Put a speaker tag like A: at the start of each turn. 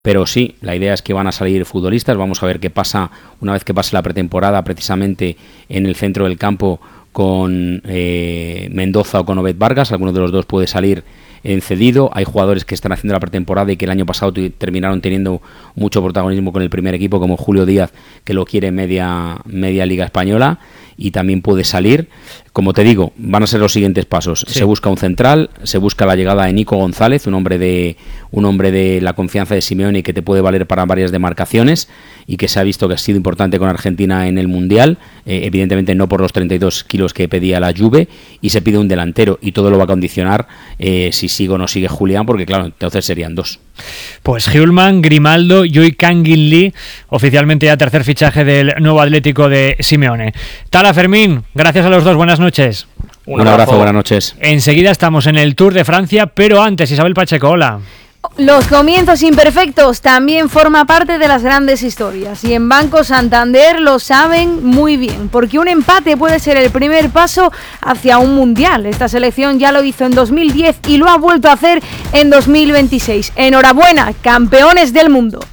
A: Pero sí, la idea es que van a salir futbolistas. Vamos a ver qué pasa una vez que pase la pretemporada, precisamente en el centro del campo con Mendoza o con Obed Vargas. Alguno de los dos puede salir cedido. Hay jugadores que están haciendo la pretemporada y que el año pasado terminaron teniendo mucho protagonismo con el primer equipo, como Julio Díaz, que lo quiere media Liga Española, y también puede salir. Como te digo, van a ser los siguientes pasos. Sí. Se busca un central, se busca la llegada de Nico González, un hombre de la confianza de Simeone y que te puede valer para varias demarcaciones y que se ha visto que ha sido importante con Argentina en el Mundial, evidentemente no por los 32 kilos que pedía la Juve, y se pide un delantero, y todo lo va a condicionar si sigue o no sigue Julián, porque claro, entonces serían dos.
B: Pues Hjulmand, Grimaldo, Joy Kangin Lee, oficialmente ya tercer fichaje del nuevo Atlético de Simeone. Tala, Fermín, gracias a los dos, buenas noches.
A: Un abrazo, buenas noches.
B: Enseguida estamos en el Tour de Francia, pero antes, Isabel Pacheco, hola.
C: Los comienzos imperfectos también forma parte de las grandes historias, y en Banco Santander lo saben muy bien, porque un empate puede ser el primer paso hacia un mundial. Esta selección ya lo hizo en 2010 y lo ha vuelto a hacer en 2026. Enhorabuena, campeones del mundo.